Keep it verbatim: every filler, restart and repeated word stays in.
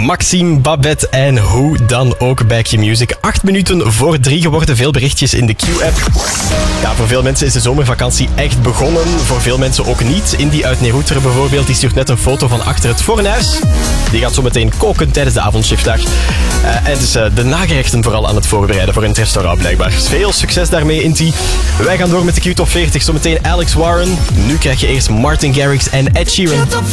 Maxime, Babette en hoe dan ook bij Q-Music. Acht minuten voor drie geworden, veel berichtjes in de Q-app. Ja, voor veel mensen is de zomervakantie echt begonnen. Voor veel mensen ook niet. Indy uit Neeroeter bijvoorbeeld, die stuurt net een foto van achter het fornuis. Die gaat zo meteen koken tijdens de avondshiftdag. Uh, en dus uh, de nagerechten vooral aan het voorbereiden voor in het restaurant blijkbaar. Veel succes daarmee, Indy. Wij gaan door met de Q-top veertig. Zometeen Alex Warren. Nu krijg je eerst Martin Garrix en Ed Sheeran.